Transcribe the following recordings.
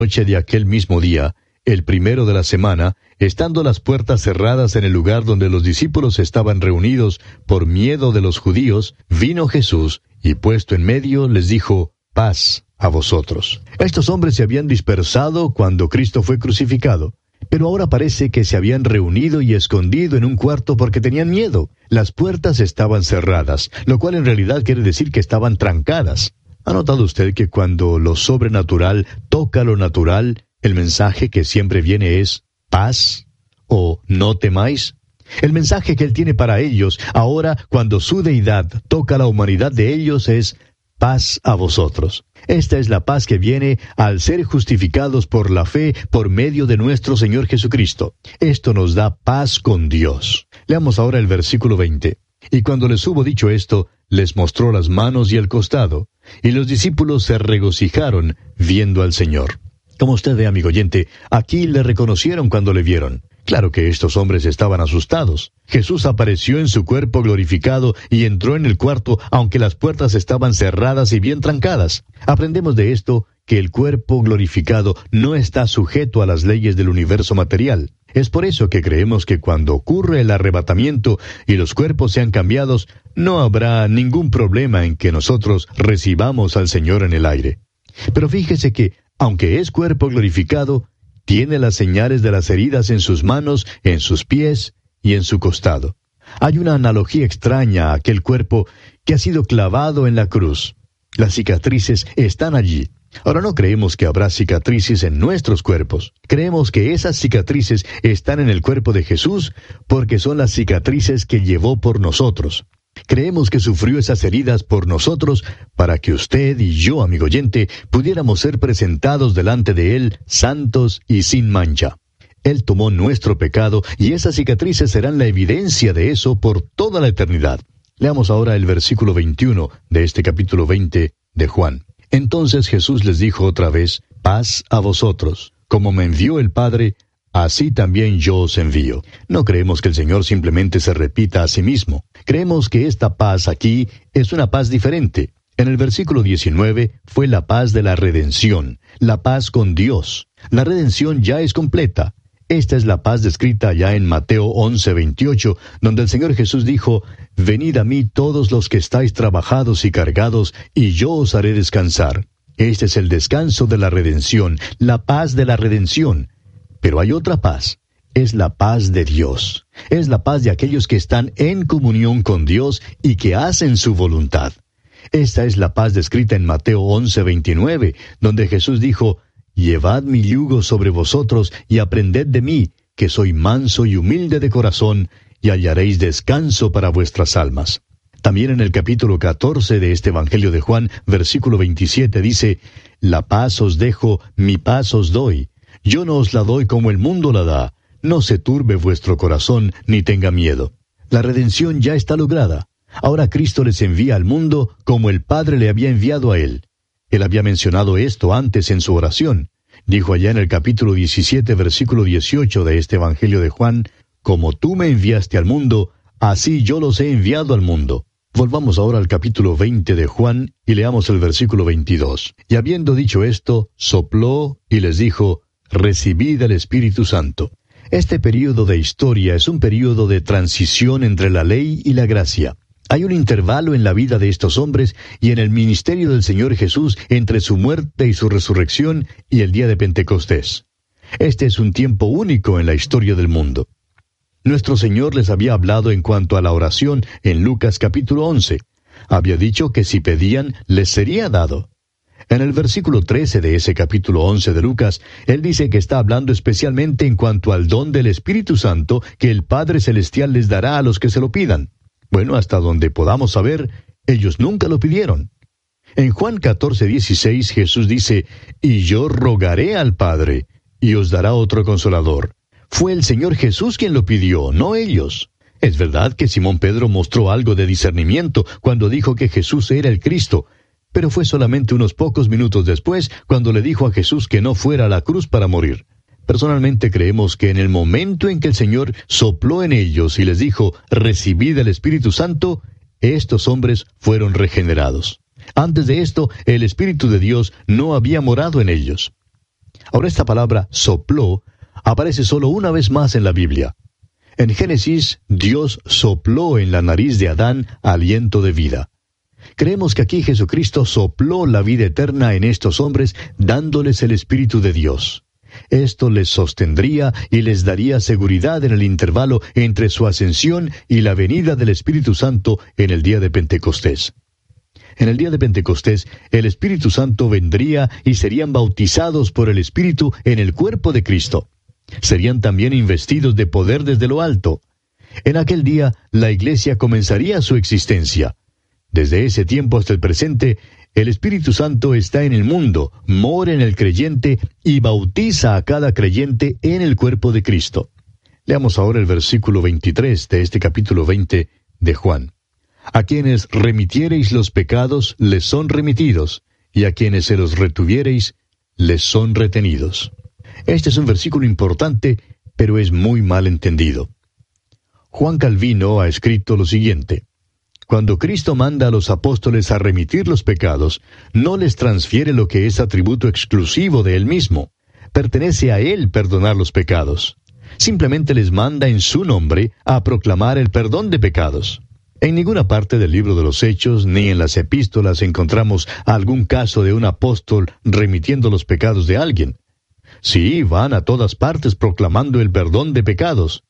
Noche de aquel mismo día, el primero de la semana, estando las puertas cerradas en el lugar donde los discípulos estaban reunidos por miedo de los judíos, vino Jesús, y puesto en medio les dijo, paz a vosotros. Estos hombres se habían dispersado cuando Cristo fue crucificado, pero ahora parece que se habían reunido y escondido en un cuarto porque tenían miedo. Las puertas estaban cerradas, lo cual en realidad quiere decir que estaban trancadas. ¿Ha notado usted que cuando lo sobrenatural toca lo natural, el mensaje que siempre viene es paz o no temáis? El mensaje que Él tiene para ellos, ahora cuando su deidad toca la humanidad de ellos, es paz a vosotros. Esta es la paz que viene al ser justificados por la fe por medio de nuestro Señor Jesucristo. Esto nos da paz con Dios. Leamos ahora el versículo 20. Y cuando les hubo dicho esto, les mostró las manos y el costado, y los discípulos se regocijaron viendo al Señor. Como usted ve, amigo oyente, aquí le reconocieron cuando le vieron. Claro que estos hombres estaban asustados. Jesús apareció en su cuerpo glorificado y entró en el cuarto, aunque las puertas estaban cerradas y bien trancadas. Aprendemos de esto que el cuerpo glorificado no está sujeto a las leyes del universo material. Es por eso que creemos que cuando ocurre el arrebatamiento y los cuerpos sean cambiados, no habrá ningún problema en que nosotros recibamos al Señor en el aire. Pero fíjese que, aunque es cuerpo glorificado, tiene las señales de las heridas en sus manos, en sus pies y en su costado. Hay una analogía extraña a aquel cuerpo que ha sido clavado en la cruz. Las cicatrices están allí. Ahora no creemos que habrá cicatrices en nuestros cuerpos. Creemos que esas cicatrices están en el cuerpo de Jesús porque son las cicatrices que llevó por nosotros. Creemos que sufrió esas heridas por nosotros para que usted y yo, amigo oyente, pudiéramos ser presentados delante de Él santos y sin mancha. Él tomó nuestro pecado y esas cicatrices serán la evidencia de eso por toda la eternidad. Leamos ahora el versículo 21 de este capítulo 20 de Juan. Entonces Jesús les dijo otra vez, paz a vosotros. Como me envió el Padre, así también yo os envío. No creemos que el Señor simplemente se repita a sí mismo. Creemos que esta paz aquí es una paz diferente. En el versículo 19 fue la paz de la redención, la paz con Dios. La redención ya es completa. Esta es la paz descrita ya en Mateo 11:28, donde el Señor Jesús dijo, venid a mí todos los que estáis trabajados y cargados, y yo os haré descansar. Este es el descanso de la redención, la paz de la redención. Pero hay otra paz, es la paz de Dios. Es la paz de aquellos que están en comunión con Dios y que hacen su voluntad. Esta es la paz descrita en Mateo 11:29, donde Jesús dijo, llevad mi yugo sobre vosotros y aprended de mí, que soy manso y humilde de corazón, y hallaréis descanso para vuestras almas. También en el capítulo 14 de este Evangelio de Juan, versículo 27 dice, la paz os dejo, mi paz os doy. Yo no os la doy como el mundo la da. No se turbe vuestro corazón, ni tenga miedo. La redención ya está lograda. Ahora Cristo les envía al mundo como el Padre le había enviado a Él. Él había mencionado esto antes en su oración. Dijo allá en el capítulo 17, versículo 18 de este Evangelio de Juan, como tú me enviaste al mundo, así yo los he enviado al mundo. Volvamos ahora al capítulo 20 de Juan y leamos el versículo 22. Y habiendo dicho esto, sopló y les dijo, recibid el Espíritu Santo. Este período de historia es un período de transición entre la ley y la gracia. Hay un intervalo en la vida de estos hombres y en el ministerio del Señor Jesús entre su muerte y su resurrección y el día de Pentecostés. Este es un tiempo único en la historia del mundo. Nuestro Señor les había hablado en cuanto a la oración en Lucas capítulo 11. Había dicho que si pedían, les sería dado. En el versículo 13 de ese capítulo 11 de Lucas, Él dice que está hablando especialmente en cuanto al don del Espíritu Santo que el Padre Celestial les dará a los que se lo pidan. Bueno, hasta donde podamos saber, ellos nunca lo pidieron. En Juan 14:16 Jesús dice, y yo rogaré al Padre, y os dará otro consolador. Fue el Señor Jesús quien lo pidió, no ellos. Es verdad que Simón Pedro mostró algo de discernimiento cuando dijo que Jesús era el Cristo, pero fue solamente unos pocos minutos después cuando le dijo a Jesús que no fuera a la cruz para morir. Personalmente creemos que en el momento en que el Señor sopló en ellos y les dijo, recibid el Espíritu Santo, estos hombres fueron regenerados. Antes de esto, el Espíritu de Dios no había morado en ellos. Ahora esta palabra sopló aparece solo una vez más en la Biblia. En Génesis, Dios sopló en la nariz de Adán aliento de vida. Creemos que aquí Jesucristo sopló la vida eterna en estos hombres, dándoles el Espíritu de Dios. Esto les sostendría y les daría seguridad en el intervalo entre su ascensión y la venida del Espíritu Santo en el día de Pentecostés. En el día de Pentecostés, el Espíritu Santo vendría y serían bautizados por el Espíritu en el cuerpo de Cristo. Serían también investidos de poder desde lo alto. En aquel día, la Iglesia comenzaría su existencia. Desde ese tiempo hasta el presente, el Espíritu Santo está en el mundo, mora en el creyente y bautiza a cada creyente en el cuerpo de Cristo. Leamos ahora el versículo 23 de este capítulo 20 de Juan. A quienes remitiereis los pecados, les son remitidos, y a quienes se los retuviereis, les son retenidos. Este es un versículo importante, pero es muy mal entendido. Juan Calvino ha escrito lo siguiente: cuando Cristo manda a los apóstoles a remitir los pecados, no les transfiere lo que es atributo exclusivo de Él mismo. Pertenece a Él perdonar los pecados. Simplemente les manda en su nombre a proclamar el perdón de pecados. En ninguna parte del libro de los Hechos ni en las epístolas encontramos algún caso de un apóstol remitiendo los pecados de alguien. Sí, van a todas partes proclamando el perdón de pecados.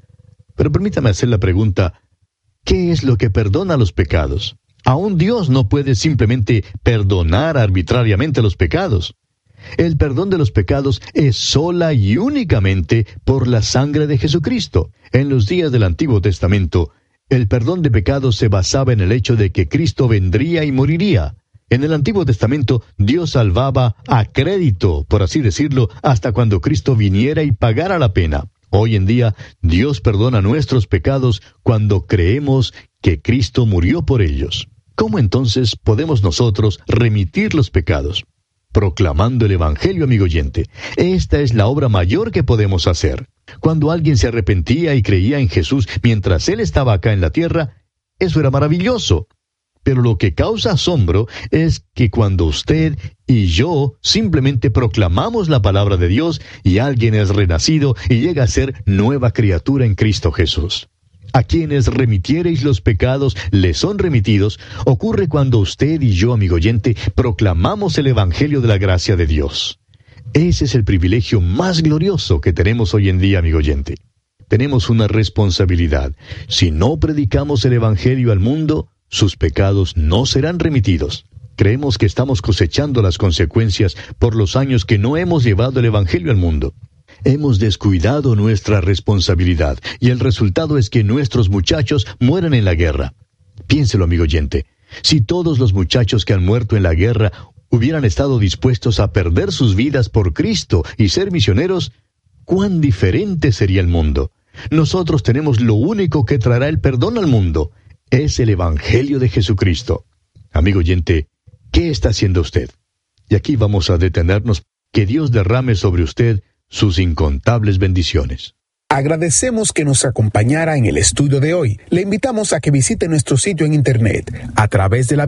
Pero permítame hacer la pregunta: ¿qué es lo que perdona los pecados? Aún Dios no puede simplemente perdonar arbitrariamente los pecados. El perdón de los pecados es sola y únicamente por la sangre de Jesucristo. En los días del Antiguo Testamento, el perdón de pecados se basaba en el hecho de que Cristo vendría y moriría. En el Antiguo Testamento, Dios salvaba a crédito, por así decirlo, hasta cuando Cristo viniera y pagara la pena. Hoy en día, Dios perdona nuestros pecados cuando creemos que Cristo murió por ellos. ¿Cómo entonces podemos nosotros remitir los pecados? Proclamando el Evangelio, amigo oyente. Esta es la obra mayor que podemos hacer. Cuando alguien se arrepentía y creía en Jesús mientras Él estaba acá en la tierra, eso era maravilloso. Pero lo que causa asombro es que cuando usted y yo simplemente proclamamos la palabra de Dios y alguien es renacido y llega a ser nueva criatura en Cristo Jesús. A quienes remitiereis los pecados les son remitidos, ocurre cuando usted y yo, amigo oyente, proclamamos el Evangelio de la gracia de Dios. Ese es el privilegio más glorioso que tenemos hoy en día, amigo oyente. Tenemos una responsabilidad. Si no predicamos el Evangelio al mundo, sus pecados no serán remitidos. Creemos que estamos cosechando las consecuencias por los años que no hemos llevado el Evangelio al mundo. Hemos descuidado nuestra responsabilidad y el resultado es que nuestros muchachos mueran en la guerra. Piénselo, amigo oyente. Si todos los muchachos que han muerto en la guerra hubieran estado dispuestos a perder sus vidas por Cristo y ser misioneros, ¿cuán diferente sería el mundo? Nosotros tenemos lo único que traerá el perdón al mundo. Es el Evangelio de Jesucristo. Amigo oyente, ¿qué está haciendo usted? Y aquí vamos a detenernos. Que Dios derrame sobre usted sus incontables bendiciones. Agradecemos que nos acompañara en el estudio de hoy. Le invitamos a que visite nuestro sitio en internet a través de la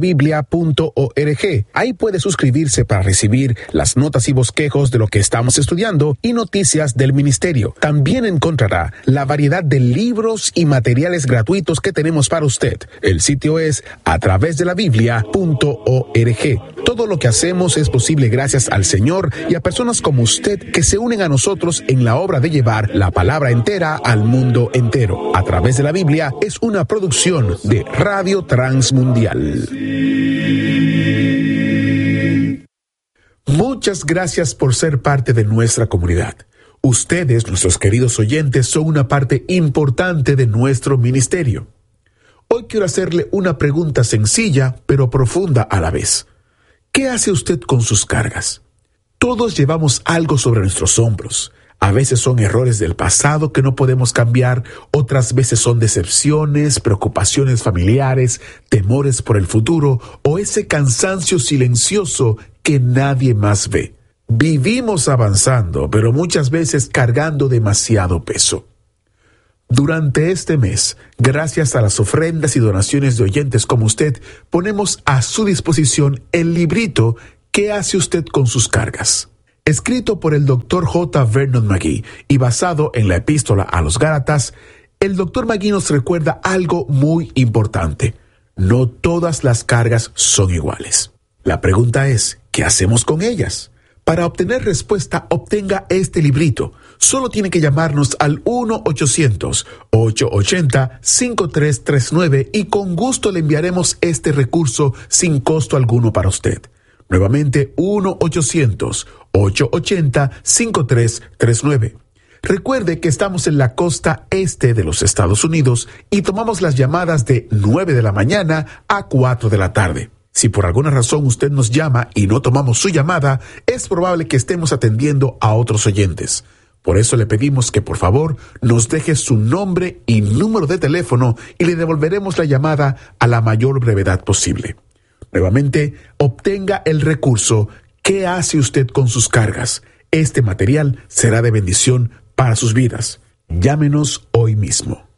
biblia.org. Ahí puede suscribirse para recibir las notas y bosquejos de lo que estamos estudiando y noticias del ministerio. También encontrará la variedad de libros y materiales gratuitos que tenemos para usted. El sitio es a través de la biblia.org. Todo lo que hacemos es posible gracias al Señor y a personas como usted que se unen a nosotros en la obra de llevar la palabra entera al mundo entero. A través de la Biblia es una producción de Radio Transmundial. Muchas gracias por ser parte de nuestra comunidad. Ustedes, nuestros queridos oyentes, son una parte importante de nuestro ministerio. Hoy quiero hacerle una pregunta sencilla, pero profunda a la vez. ¿Qué hace usted con sus cargas? Todos llevamos algo sobre nuestros hombros. A veces son errores del pasado que no podemos cambiar, otras veces son decepciones, preocupaciones familiares, temores por el futuro o ese cansancio silencioso que nadie más ve. Vivimos avanzando, pero muchas veces cargando demasiado peso. Durante este mes, gracias a las ofrendas y donaciones de oyentes como usted, ponemos a su disposición el librito ¿Qué hace usted con sus cargas? Escrito por el Dr. J. Vernon McGee y basado en la epístola a los Gálatas, el Dr. McGee nos recuerda algo muy importante. No todas las cargas son iguales. La pregunta es, ¿qué hacemos con ellas? Para obtener respuesta, obtenga este librito. Solo tiene que llamarnos al 1-800-880-5339 y con gusto le enviaremos este recurso sin costo alguno para usted. Nuevamente, 1-800-880-5339. Recuerde que estamos en la costa este de los Estados Unidos y tomamos las llamadas de 9 de la mañana a 4 de la tarde. Si por alguna razón usted nos llama y no tomamos su llamada, es probable que estemos atendiendo a otros oyentes. Por eso le pedimos que por favor nos deje su nombre y número de teléfono y le devolveremos la llamada a la mayor brevedad posible. Nuevamente, obtenga el recurso ¿Qué hace usted con sus cargas? Este material será de bendición para sus vidas. Llámenos hoy mismo.